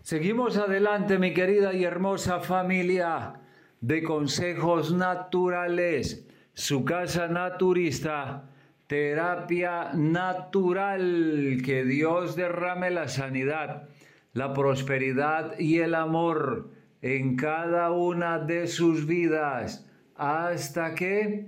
Seguimos adelante, mi querida y hermosa familia de Consejos Naturales, su casa naturista, terapia natural. Que Dios derrame la sanidad, la prosperidad y el amor en cada una de sus vidas hasta que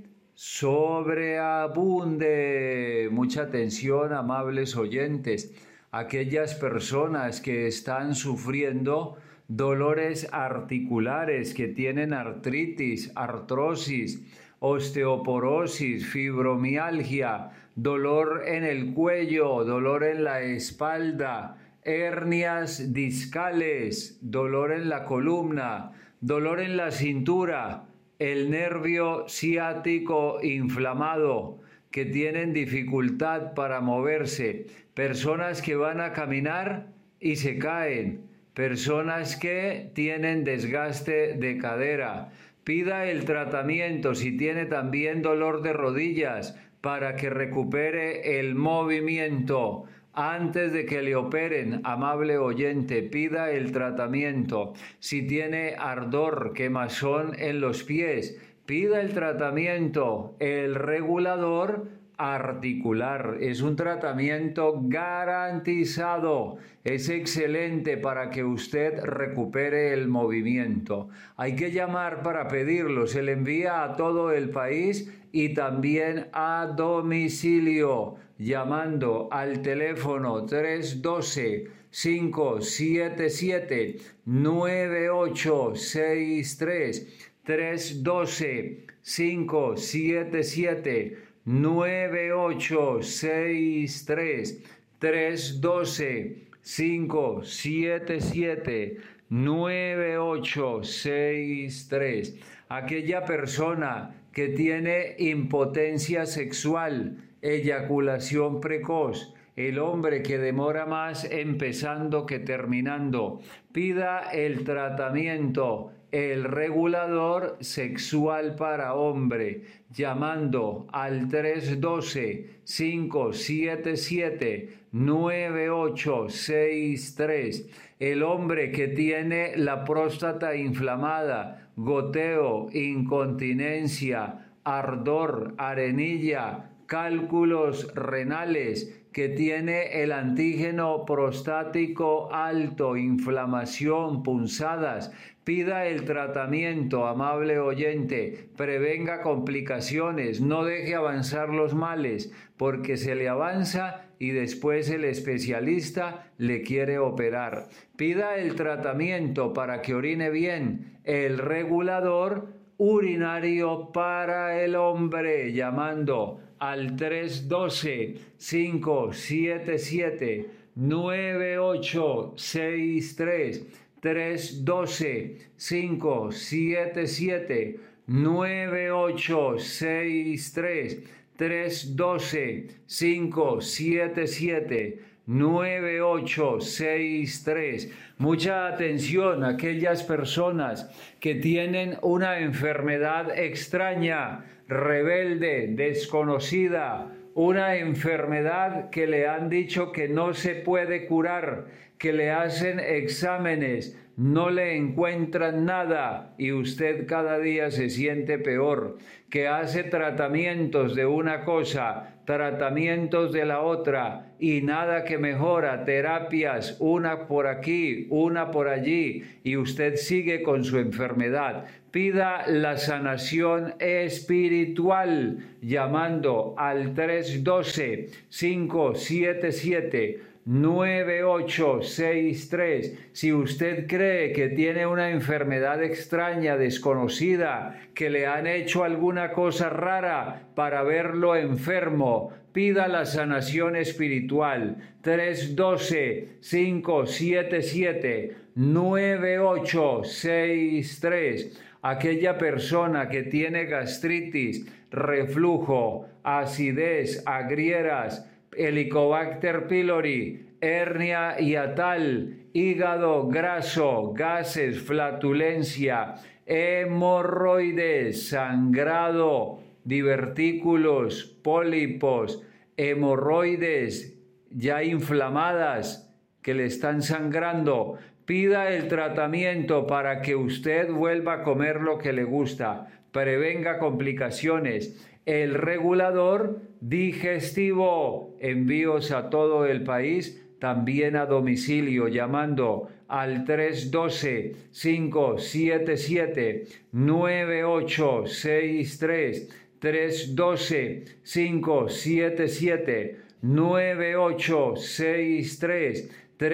sobreabunde. Mucha atención, amables oyentes. Aquellas personas que están sufriendo dolores articulares, que tienen artritis, artrosis, osteoporosis, fibromialgia, dolor en el cuello, dolor en la espalda, hernias discales, dolor en la columna, dolor en la cintura, el nervio ciático inflamado, que tienen dificultad para moverse, personas que van a caminar y se caen, personas que tienen desgaste de cadera. Pida el tratamiento si tiene también dolor de rodillas para que recupere el movimiento. Antes de que le operen, amable oyente, pida el tratamiento. Si tiene ardor, quemazón en los pies, pida el tratamiento. El regulador articular es un tratamiento garantizado, es excelente para que usted recupere el movimiento. Hay que llamar para pedirlo, se le envía a todo el país y también a domicilio, llamando al teléfono 312-577-9863, 312-577-9863, 312-577-9863. Aquella persona que tiene impotencia sexual, eyaculación precoz, el hombre que demora más empezando que terminando, pida el tratamiento, el regulador sexual para hombre, llamando al 312-577-9863. El hombre que tiene la próstata inflamada, goteo, incontinencia, ardor, arenilla, cálculos renales, que tiene el antígeno prostático alto, inflamación, punzadas, pida el tratamiento, amable oyente, prevenga complicaciones, no deje avanzar los males, porque se le avanza y después el especialista le quiere operar. Pida el tratamiento para que orine bien, el regulador urinario para el hombre, llamando al 312-577-9863, 312-577-9863, 312-577-9863. Mucha atención a aquellas personas que tienen una enfermedad extraña, rebelde, desconocida, una enfermedad que le han dicho que no se puede curar, que le hacen exámenes, no le encuentran nada y usted cada día se siente peor, que hace tratamientos de una cosa, tratamientos de la otra y nada que mejora, terapias, una por aquí, una por allí y usted sigue con su enfermedad. Pida la sanación espiritual llamando al 312-577-9863. Si usted cree que tiene una enfermedad extraña, desconocida, que le han hecho alguna cosa rara para verlo enfermo, pida la sanación espiritual. 312-577-9863. Aquella persona que tiene gastritis, reflujo, acidez, agrieras, Helicobacter pylori, hernia hiatal, hígado graso, gases, flatulencia, hemorroides, sangrado, divertículos, pólipos, hemorroides ya inflamadas que le están sangrando. Pida el tratamiento para que usted vuelva a comer lo que le gusta, prevenga complicaciones. El regulador digestivo, envíos a todo el país, también a domicilio, llamando al 312-577-9863, 312-577-9863,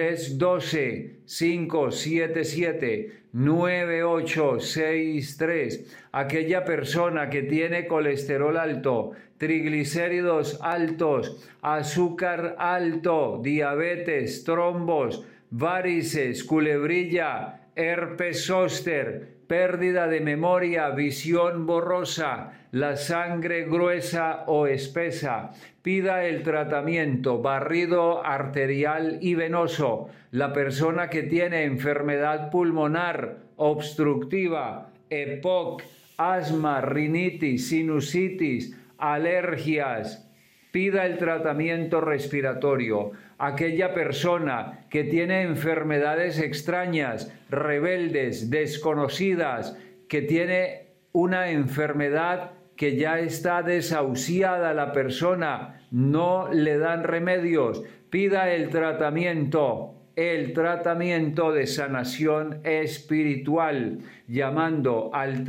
312-577-9863. Aquella persona que tiene colesterol alto, triglicéridos altos, azúcar alto, diabetes, trombos, varices, culebrilla, herpes zóster, pérdida de memoria, visión borrosa, la sangre gruesa o espesa. Pida el tratamiento, barrido arterial y venoso. La persona que tiene enfermedad pulmonar obstructiva, EPOC, asma, rinitis, sinusitis, alergias. Pida el tratamiento respiratorio. Aquella persona que tiene enfermedades extrañas, rebeldes, desconocidas, que tiene una enfermedad que ya está desahuciada la persona, no le dan remedios, pida el tratamiento de sanación espiritual, llamando al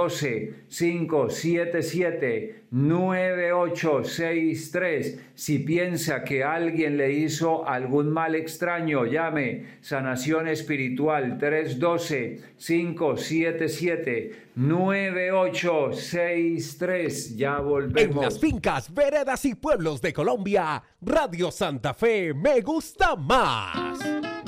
312-577-9863. Si piensa que alguien le hizo algún mal extraño, llame sanación espiritual 312-577-9863. Ya volvemos. En las fincas, veredas y pueblos de Colombia, Radio Santa Fe me gusta más.